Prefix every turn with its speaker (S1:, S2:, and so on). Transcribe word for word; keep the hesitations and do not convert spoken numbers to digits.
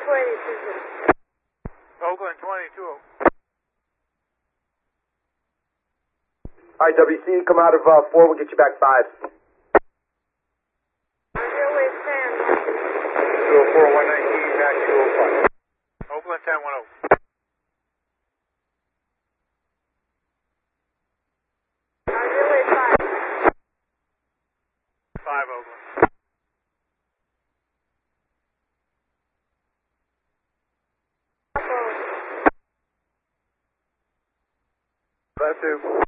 S1: Oakland twenty-two.
S2: All right, W C, come out of uh, four. We'll get you back five.
S1: two oh four, one nineteen, back two oh five. Oakland ten one oh. five Oakland. Left two.